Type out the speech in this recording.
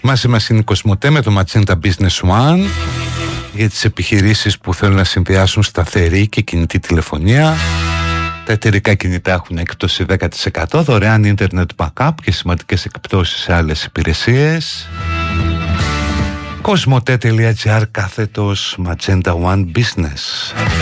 Μαζί μας είναι η Κοσμοτέ με το Magenta Business One για τις επιχειρήσεις που θέλουν να συνδυάσουν σταθερή και κινητή τηλεφωνία. Τα εταιρικά κινητά έχουν έκπτωση 10%, δωρεάν internet backup και σημαντικές εκπτώσεις σε άλλες υπηρεσίες. Κοσμοτέ.gr / Magenta One Business.